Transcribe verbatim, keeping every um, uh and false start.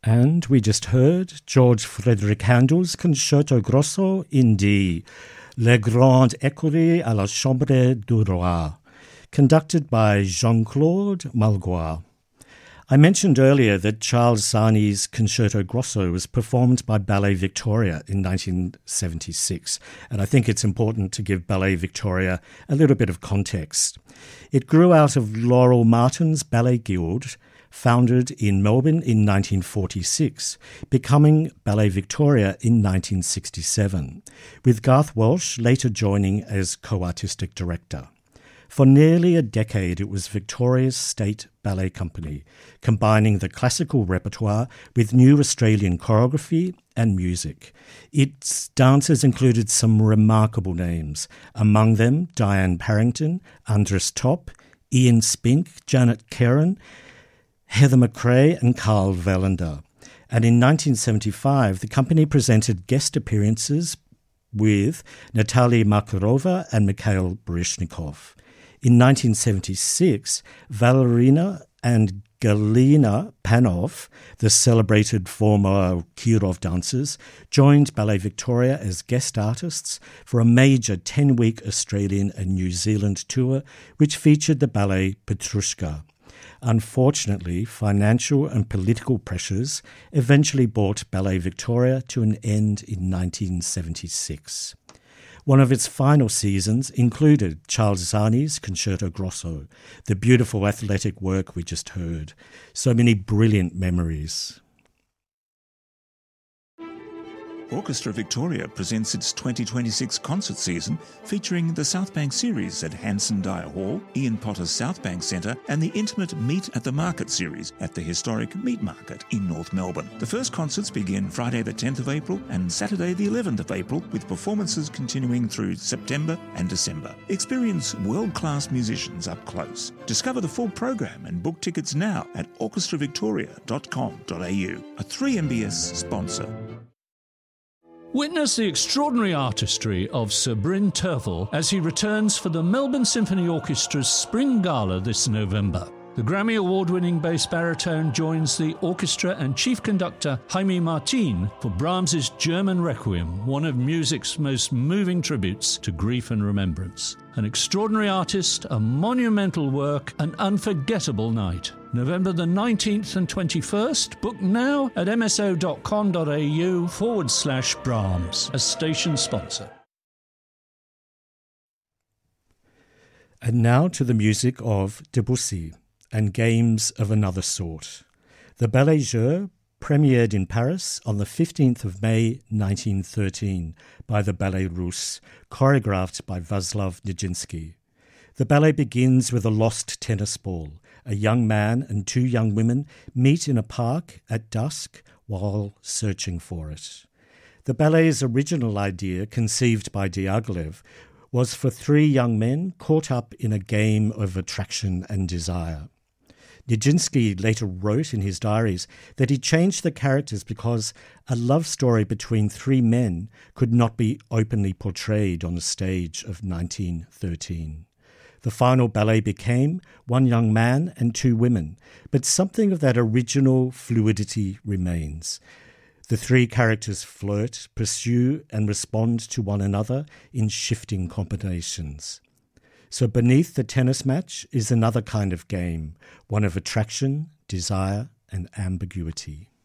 And we just heard George Frederick Handel's Concerto Grosso in D, Les Grandes Écuries à la Chambre du Roi, conducted by Jean-Claude Malgois. I mentioned earlier that Charles Czarny's Concerto Grosso was performed by Ballet Victoria in nineteen seventy-six, and I think it's important to give Ballet Victoria a little bit of context. It grew out of Laurel Martin's Ballet Guild, founded in Melbourne in nineteen forty-six, becoming Ballet Victoria in nineteen sixty-seven, with Garth Welsh later joining as co-artistic director. For nearly a decade, it was Victoria's state ballet company, combining the classical repertoire with new Australian choreography and music. Its dancers included some remarkable names, among them Diane Parrington, Andres Topp, Ian Spink, Janet Karen, Heather McRae and Carl Vellender. And in nineteen seventy-five, the company presented guest appearances with Natalia Makarova and Mikhail Baryshnikov. In nineteen seventy-six, Valerina and Galina Panov, the celebrated former Kirov dancers, joined Ballet Victoria as guest artists for a major ten-week Australian and New Zealand tour, which featured the ballet Petrushka. Unfortunately, financial and political pressures eventually brought Ballet Victoria to an end in nineteen seventy-six. One of its final seasons included Charles Czarny's Concerto Grosso, the beautiful athletic work we just heard. So many brilliant memories. Orchestra Victoria presents its twenty twenty-six concert season featuring the South Bank Series at Hanson Dyer Hall, Ian Potter's South Bank Centre and the intimate Meet at the Market Series at the historic Meat Market in North Melbourne. The first concerts begin Friday the tenth of April and Saturday the eleventh of April, with performances continuing through September and December. Experience world-class musicians up close. Discover the full program and book tickets now at orchestra victoria dot com dot a u, a three M B S sponsor. Witness the extraordinary artistry of Sir Bryn Terfel as he returns for the Melbourne Symphony Orchestra's Spring Gala this November. The Grammy Award-winning bass baritone joins the orchestra and chief conductor Jaime Martin for Brahms's German Requiem, one of music's most moving tributes to grief and remembrance. An extraordinary artist, a monumental work, an unforgettable night. November the nineteenth and twenty-first. Book now at mso.com.au forward slash Brahms, a station sponsor. And now to the music of Debussy and Games of Another Sort. The Ballet Jeux premiered in Paris on the fifteenth of May nineteen thirteen by the Ballet Russe, choreographed by Vaslav Nijinsky. The ballet begins with a lost tennis ball. A young man and two young women meet in a park at dusk while searching for it. The ballet's original idea, conceived by Diaghilev, was for three young men caught up in a game of attraction and desire. Nijinsky later wrote in his diaries that he changed the characters because a love story between three men could not be openly portrayed on the stage of nineteen thirteen. The final ballet became one young man and two women, but something of that original fluidity remains. The three characters flirt, pursue, and respond to one another in shifting combinations. So beneath the tennis match is another kind of game, one of attraction, desire, and ambiguity.